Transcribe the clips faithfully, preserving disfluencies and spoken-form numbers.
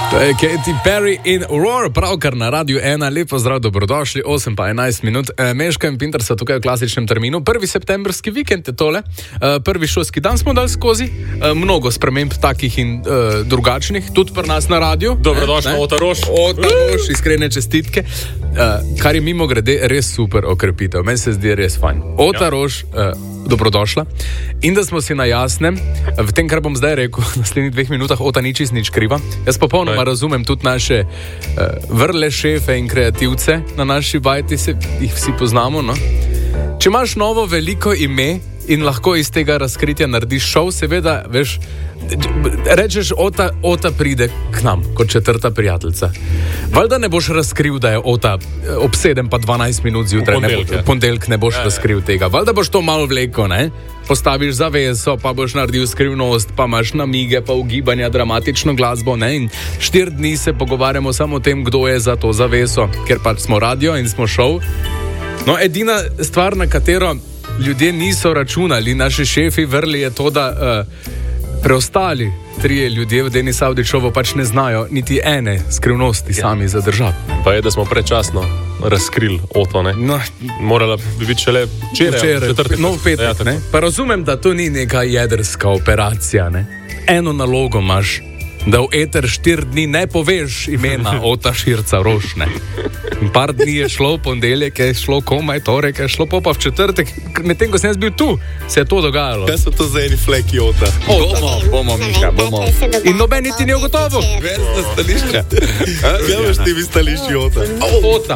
To je Katy Perry in Roar, pravkar na Radiu ena. Lepo zdrav, dobrodošli, osem pa enajst minut. E, Meška in Pinter so tukaj v klasičnem terminu. Prvi septembrski vikend je tole. E, prvi šolski dan smo dali skozi. E, mnogo sprememb takih in e, drugačnih, tudi pri nas na radiju. Dobrodošli, Ota Roš. Ota Roš, iskrene čestitke. E, kar je mimo grede res super okrepitev. Meni se zdi res fajn. Ota ja. Roš, e, dobrodošla. In da smo si na jasnem, v tem, kar bom zdaj rekel, v naslednjih dveh minutah, Ota nič iz nič kriva. Jaz popolnoma razumem tudi naše uh, vrle šefe in kreativce na naši bajti, se jih vsi poznamo, no? Če imaš novo veliko ime in lahko iz tega razkritja narediš šov, seveda, veš, rečeš, Ota, Ota pride k nam kot četrta prijateljica. Valjda ne boš razkril, da je Ota ob sedem pa dvanajst minut zjutraj, v ponedeljek ne boš ja, razkril tega. Valjda boš to malo vleko, ne? Postaviš zaveso, pa boš naredil skrivnost, pa imaš namige, pa ugibanja, dramatično glasbo, ne? In štiri dni se pogovarjamo samo o tem, kdo je za to zaveso, ker pač smo radio in smo šov. No, edina stvar, na katero ljudje niso računali, naši šefi vrli, je to, da uh, preostali trije ljudje v Denis Avdićovo pač ne znajo niti ene skrivnosti ja. sami zadržati. Pa je, da smo predčasno razkrili Oto, ne? No, morala bi biti šele včeraj, četrtek. No, v petek, ja, ne? Pa razumem, da to ni neka jedrska operacija, ne? Eno nalogo imaš, da v eter štiri dni ne poveš imena Ota Širca Roš, ne? Par dni je šlo, ponedeljek je šlo, komaj torek je šlo, pa v četrtek, medtem ko sem jaz bil tu, se je to dogajalo. Kaj so to za eni fleki Ota? Bomo, bomo, Miška, bomo. In noben niti ni ugotovil. Veš za stališče? Kaj veš ti bi stališči Ota? Ota.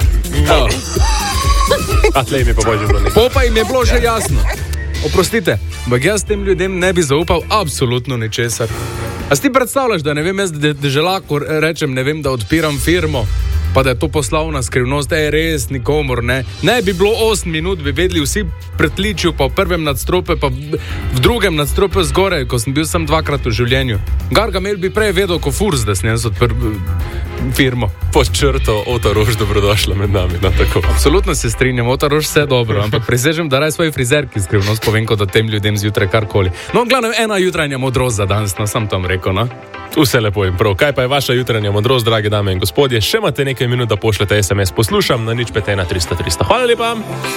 A tlej mi pa božje bilo nekaj. Popa jim je bilo že jasno. Oprostite, ampak jaz tem ljudem ne bi zaupal absolutno ničesar. A si ti predstavljaš, da ne vem, jaz da, da že lahko rečem, ne vem, da odpiram firmo, pa da je to poslovna skrivnost, da je res nikomor, ne. Ne bi bilo osem minut, bi vedeli vsi pretličju, pa v prvem nadstropju, pa v drugem nadstropju zgoraj, ko sem bil sam dvakrat v življenju. Gargamel bi prej vedel, ko furs, da sem jaz odprl firmo. Pod črto, Ota Roš, dobrodošla med nami, no tako. Absolutno se strinjam, Ota Roš, vse dobro, ampak prisežem, da raj svoji frizerki skrivnost povem, kot da tem ljudem zjutraj karkoli. No, glavno, ena jutranja modrost za danes, no, sam tam rekel, no. Vse lepo in prav. Kaj pa je vaša jutranja modrost, drage dame in gospodje? Še imate nekaj minut, da pošljete es em es. Poslušam na nič pet ena tristo tristo. Hvala lepa.